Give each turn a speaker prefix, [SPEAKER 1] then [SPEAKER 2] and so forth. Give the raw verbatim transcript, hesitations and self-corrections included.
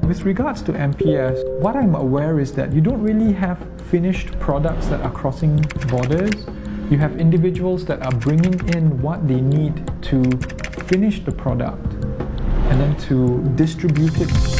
[SPEAKER 1] With regards to M P S, what I'm aware is that you don't really have finished products that are crossing borders. You have individuals that are bringing in what they need to finish the product and then to distribute it